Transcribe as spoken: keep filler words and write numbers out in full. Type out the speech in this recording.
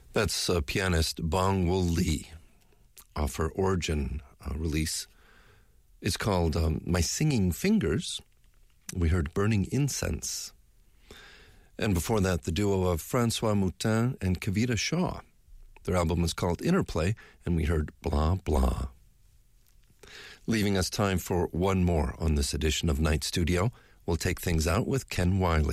That's uh, pianist Bong Woo Lee off her Origin uh, release. It's called um, My Singing Fingers. We heard Burning Incense. And before that, the duo of Francois Moutin and Kavita Shaw. Their album is called Interplay, and we heard Blah Blah. Leaving us time for one more on this edition of Night Studio. We'll take things out with Ken Wiley.